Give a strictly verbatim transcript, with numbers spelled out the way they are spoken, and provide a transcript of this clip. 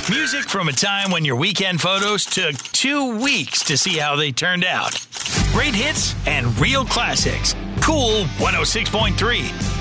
Music from a time when your weekend photos took two weeks to see how they turned out. Great hits and real classics. Cool one oh six point three.